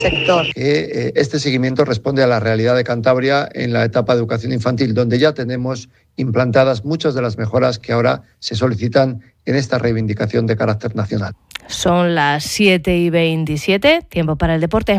sector. Este seguimiento responde a la realidad de Cantabria en la etapa de educación infantil, donde ya tenemos implantadas muchas de las mejoras que ahora se solicitan en esta reivindicación de carácter nacional. Son las 7:27, tiempo para el deporte.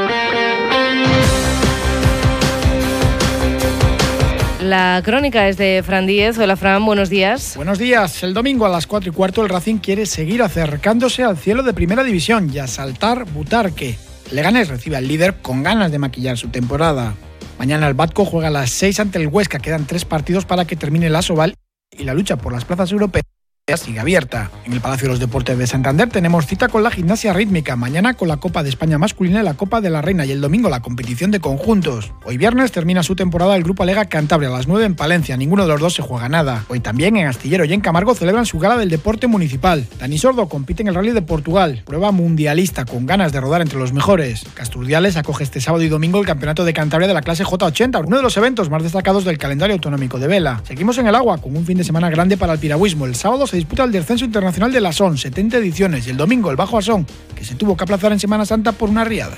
La crónica es de Fran Díez. Hola Fran, buenos días. Buenos días. El domingo a las 4:15 el Racing quiere seguir acercándose al cielo de Primera División y asaltar Butarque. Leganés recibe al líder con ganas de maquillar su temporada. Mañana el Batco juega a las 6 ante el Huesca. Quedan 3 partidos para que termine el Asobal y la lucha por las plazas europeas sigue abierta. En el Palacio de los Deportes de Santander tenemos cita con la gimnasia rítmica, mañana con la Copa de España masculina y la Copa de la Reina, y el domingo la competición de conjuntos. Hoy viernes termina su temporada el Grupo Alega Cantabria a las 9 en Palencia, ninguno de los dos se juega nada. Hoy también en Astillero y en Camargo celebran su gala del deporte municipal. Dani Sordo compite en el Rally de Portugal, prueba mundialista con ganas de rodar entre los mejores. Casturdiales acoge este sábado y domingo el Campeonato de Cantabria de la clase J80, uno de los eventos más destacados del calendario autonómico de vela. Seguimos en el agua con un fin de semana grande para el piragüismo. El sábado se disputa el descenso internacional del Asón, 70 ediciones, y el domingo el Bajo Asón, que se tuvo que aplazar en Semana Santa por una riada.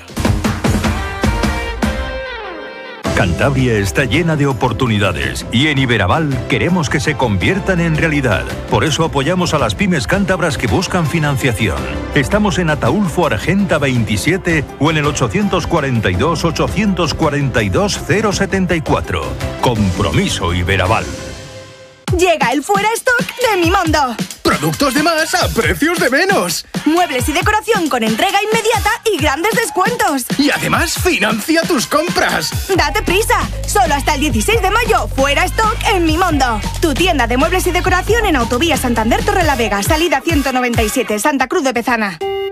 Cantabria está llena de oportunidades y en Iberaval queremos que se conviertan en realidad. Por eso apoyamos a las pymes cántabras que buscan financiación. Estamos en Ataulfo Argenta 27 o en el 842-842-074. Compromiso Iberaval. Llega el Fuera Stock de Mimondo. Productos de más a precios de menos. Muebles y decoración con entrega inmediata y grandes descuentos. Y además financia tus compras. Date prisa. Solo hasta el 16 de mayo. Fuera Stock en Mimondo. Tu tienda de muebles y decoración en Autovía Santander Torrelavega. Salida 197, Santa Cruz de Pezana.